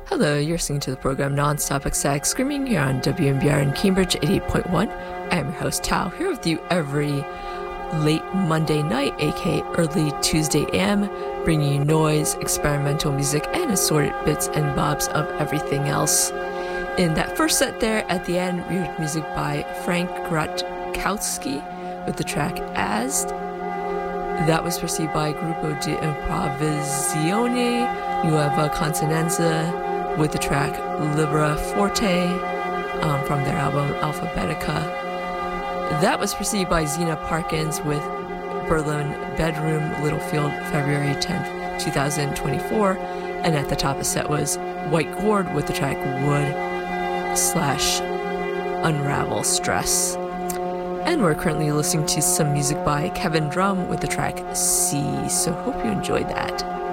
Hello, you're listening to the program Non-Stop Ecstatic Screaming here on WMBR in Cambridge 88.1. I am your host, Tao, here with you every late Monday night, aka early Tuesday AM, bringing you noise, experimental music, and assorted bits and bobs of everything else. In that first set there, at the end, we heard music by Frank Gratkowski with the track As. That was preceded by Gruppo di Improvvisazione Nuova Consonanza with the track Libera Forte from their album Alphabetica. That was preceded by Zena Parkins with Berlin Bedroom Littlefield, February 10th, 2024. And at the top of the set was White Gourd with the track Wood/Unravel Stress. And we're currently listening to some music by Kevin Drum with the track C, so hope you enjoyed that.